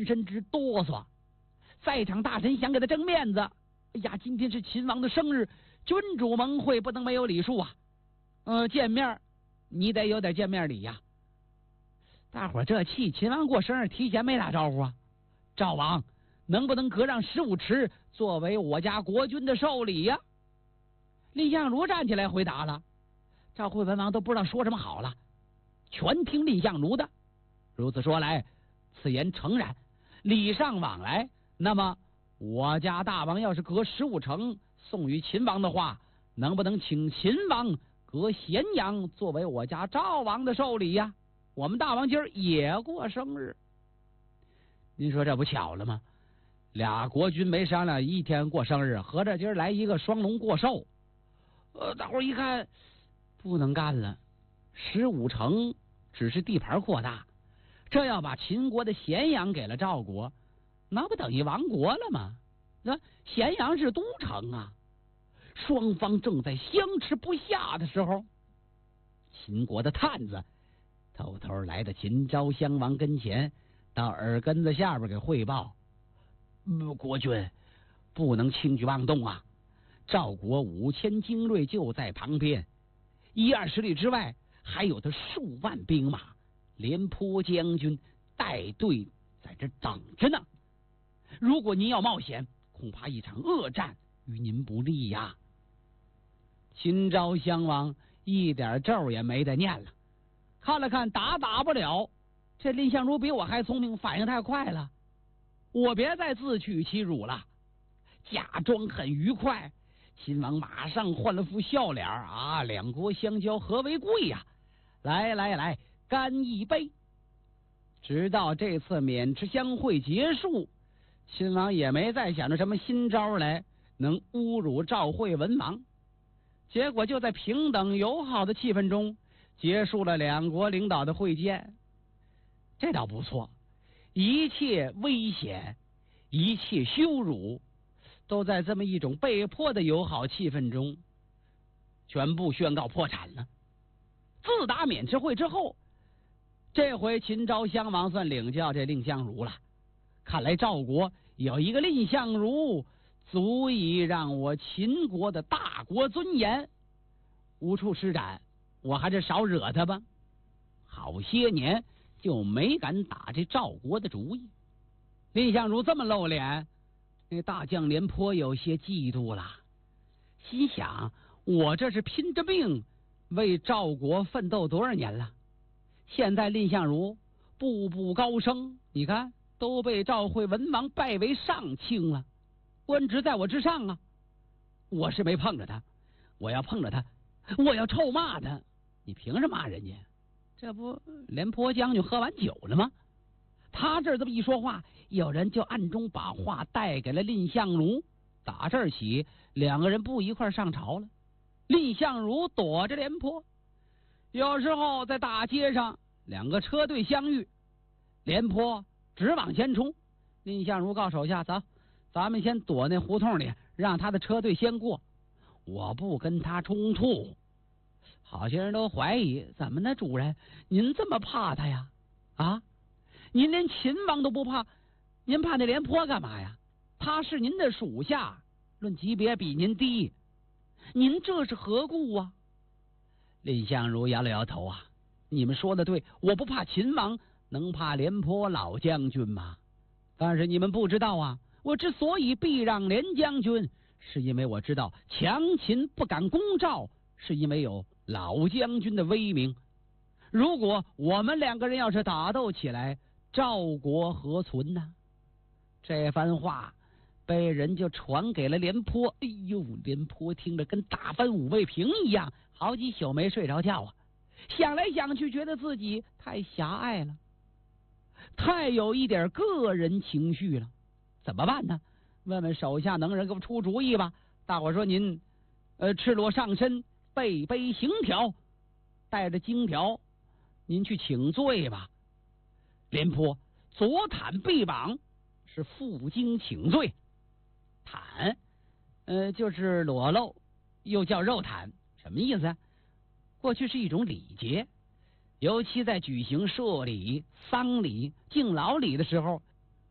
浑身直哆嗦。在场大臣想给他争面子，哎呀，今天是秦王的生日，君主盟会不能没有礼数啊。见面你得有点见面礼呀。大伙这气，秦王过生日提前没打招呼啊。赵王能不能割让15池作为我家国君的寿礼呀？蔺相如站起来回答了。赵惠文王都不知道说什么好了，全听蔺相如的。如此说来，此言诚然，礼尚往来。那么我家大王要是割15城送于秦王的话，能不能请秦王割咸阳作为我家赵王的寿礼呀？我们大王今儿也过生日。您说这不巧了吗？俩国君没商量一天过生日，合着今儿来一个双龙过寿。大伙一看不能干了，15城只是地盘扩大，这要把秦国的咸阳给了赵国，那不等于亡国了吗？那咸阳是都城啊。双方正在相持不下的时候，秦国的探子偷偷来到秦昭襄王跟前，到耳根子下边给汇报：国君不能轻举妄动啊！赵国5000精锐就在旁边，10-20里之外还有他数万兵马，廉颇将军带队在这等着呢。如果您要冒险，恐怕一场恶战与您不利呀。秦昭襄王一点咒也没得念了，看了看打不了，这蔺相如比我还聪明，反应太快了。我别再自取其辱了，假装很愉快。秦王马上换了副笑脸啊，两国相交何为贵呀？来，干一杯！直到这次渑池相会结束，秦王也没再想着什么新招来能侮辱赵惠文王。结果就在平等友好的气氛中结束了两国领导的会见。这倒不错，一切危险，一切羞辱，都在这么一种被迫的友好气氛中全部宣告破产了。自打渑池会之后，这回秦昭襄王算领教这蔺相如了。看来赵国有一个蔺相如，足以让我秦国的大国尊严无处施展，我还是少惹他吧。好些年就没敢打这赵国的主意。蔺相如这么露脸，那大将廉颇有些嫉妒了，心想我这是拼着命为赵国奋斗多少年了，现在蔺相如步步高升，你看都被赵惠文王拜为上卿了，官职在我之上啊。我是没碰着他，我要碰着他，我要臭骂他。你凭什么骂人家？这不廉颇将军喝完酒了吗？他这么一说话，有人就暗中把话带给了蔺相如。打这儿起，两个人不一块上朝了。蔺相如躲着廉颇，有时候在大街上两个车队相遇，廉颇直往前冲，蔺相如告手下走，咱们先躲那胡同里，让他的车队先过，我不跟他冲突。好些人都怀疑，怎么呢主人，您这么怕他呀？啊，您连秦王都不怕，您怕那廉颇干嘛呀？他是您的属下，论级别比您低，您这是何故啊？蔺相如摇了摇头啊，你们说的对，我不怕秦王，能怕廉颇老将军吗？但是你们不知道啊，我之所以避让廉将军，是因为我知道强秦不敢攻赵，是因为有老将军的威名。如果我们两个人要是打斗起来，赵国何存呢？这番话被人就传给了廉颇。哎呦，廉颇听着跟打翻五味瓶一样，好几宿没睡着觉啊。想来想去，觉得自己太狭隘了，太有一点个人情绪了。怎么办呢？问问手下能人给我出主意吧。大伙说您赤裸上身，背背行条，带着金条，您去请罪吧。廉颇左袒臂膀，是负荆请罪。袒就是裸露，又叫肉袒，什么意思啊？过去是一种礼节，尤其在举行社礼、丧礼、敬老礼的时候，